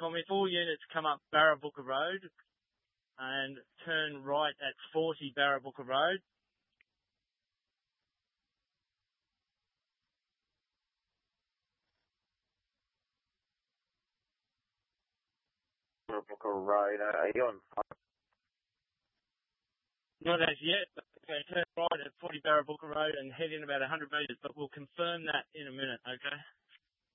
call me. 4 units come up Barrabooka Road and turn right at 40 Barrabooka Road. Barrabooka Road, are you on fire? Not as yet, but turn right at 40 Barrabooka Road and head in about 100 metres, but we'll confirm that in a minute, okay?